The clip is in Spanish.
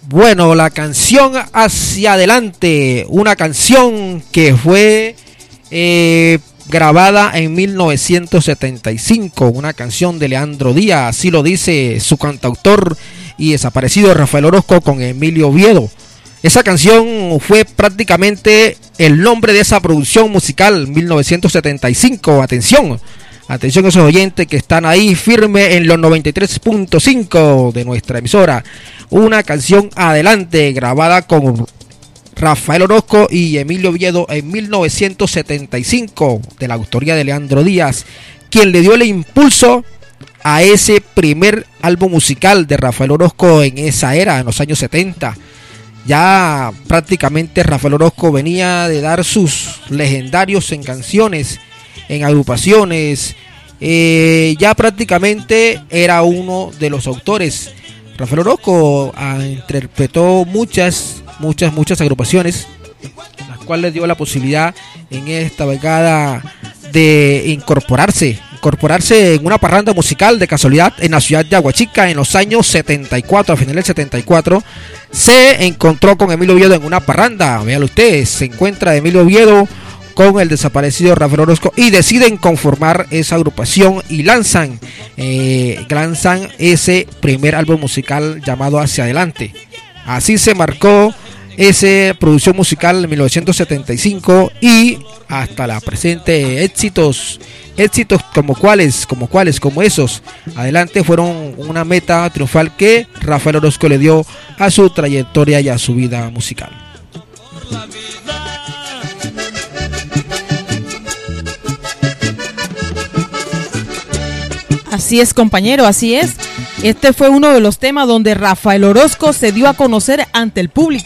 Bueno, la canción Hacia Adelante, una canción que fue grabada en 1975, una canción de Leandro Díaz, así lo dice su cantautor y desaparecido Rafael Orozco con Emilio Oviedo. Esa canción fue prácticamente el nombre de esa producción musical, 1975. Atención esos oyentes que están ahí firme en los 93.5 de nuestra emisora. Una canción Adelante, grabada con Rafael Orozco y Emilio Oviedo en 1975, de la autoría de Leandro Díaz, quien le dio el impulso a ese primer álbum musical de Rafael Orozco en esa era, en los años 70. Ya prácticamente Rafael Orozco venía de dar sus legendarios en canciones, en agrupaciones, ya prácticamente era uno de los autores. Rafael Orozco interpretó muchas agrupaciones, las cuales dio la posibilidad en esta década de incorporarse en una parranda musical de casualidad en la ciudad de Aguachica en los años 74, a finales del 74. Se encontró con Emilio Oviedo en una parranda, véanlo ustedes, se encuentra Emilio Oviedo con el desaparecido Rafael Orozco y deciden conformar esa agrupación y lanzan ese primer álbum musical llamado Hacia Adelante. Así se marcó esa producción musical en 1975 y hasta la presente éxitos como esos Adelante fueron una meta triunfal que Rafael Orozco le dio a su trayectoria y a su vida musical. Así es, compañero, así es. Este fue uno de los temas donde Rafael Orozco se dio a conocer ante el público.